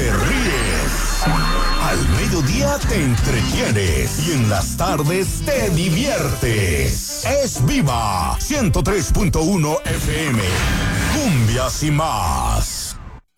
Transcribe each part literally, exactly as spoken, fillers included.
te ríes, al mediodía te entretienes y en las tardes te diviertes. Es Viva ciento tres punto uno F M. Cumbias y más.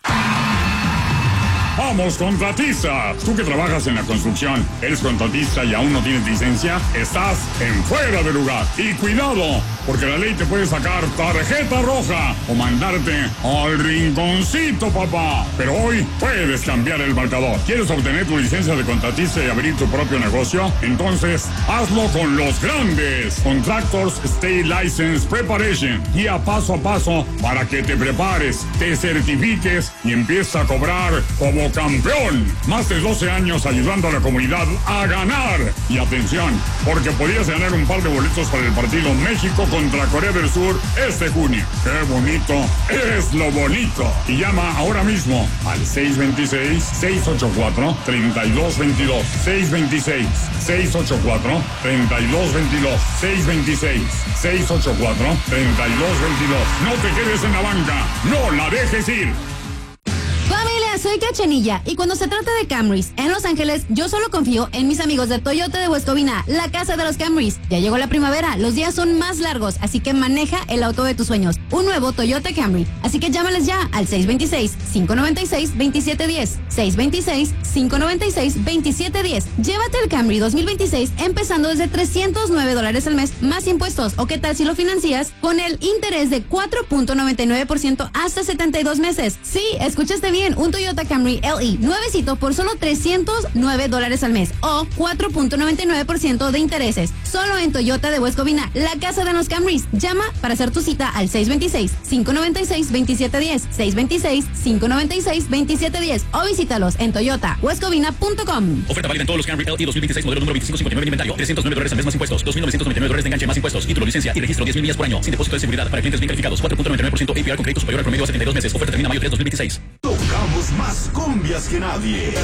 ¡Vamos, contratistas! Tú que trabajas en la construcción, eres contratista y aún no tienes licencia, estás en fuera de lugar. Y cuidado, porque la ley te puede sacar tarjeta roja o mandarte al rinconcito, papá. Pero hoy puedes cambiar el marcador. ¿Quieres obtener tu licencia de contratista y abrir tu propio negocio? Entonces, hazlo con los grandes. Contractors State License Preparation. Guía paso a paso para que te prepares, te certifiques y empieces a cobrar como campeón. Más de doce años ayudando a la comunidad a ganar. Y atención, porque podías ganar un par de boletos para el partido México contra Corea del Sur este junio. ¡Qué bonito es lo bonito! Y llama ahora mismo al seis dos seis, seis ocho cuatro, tres dos dos dos. seis dos seis, seis ocho cuatro, tres dos dos dos. seis dos seis, seis ocho cuatro, tres dos dos dos. No te quedes en la banca. No la dejes ir. Familia, soy Cachanilla y cuando se trata de Camrys en Los Ángeles, yo solo confío en mis amigos de Toyota de West Covina, la casa de los Camrys. Ya llegó la primavera, los días son más largos, así que maneja el auto de tus sueños, un nuevo Toyota Camry. Así que llámales ya al seis dos seis, cinco nueve seis, dos siete uno cero, seis dos seis, cinco nueve seis, dos siete uno cero. Llévate el Camry dos mil veintiséis empezando desde trescientos nueve dólares al mes, más impuestos. ¿O qué tal si lo financias con el interés de cuatro punto noventa y nueve por ciento hasta setenta y dos meses? Sí, escuchaste bien, un Toyota Camry L E nuevecito por solo trescientos nueve dólares al mes o cuatro punto noventa y nueve por ciento de intereses. Solo en Toyota de West Covina, la casa de los Camrys. Llama para hacer tu cita al seis dos seis, cinco nueve seis, dos siete uno cero, seis dos seis, cinco nueve seis, dos siete uno cero o visítalos en toyota west covina punto com. Oferta válida en todos los Camry L E dos mil veintiséis, modelo número veinticinco cincuenta y nueve de inventario. trescientos nueve dólares al mes más impuestos. dos mil novecientos noventa y nueve dólares de enganche más impuestos. Título, licencia y registro diez mil millas por año. Sin depósito de seguridad para clientes bien calificados. cuatro punto noventa y nueve por ciento A P R con crédito superior al promedio a setenta y dos meses. Oferta termina mayo tres, dos mil veintiséis. Tocamos más cumbias que nadie.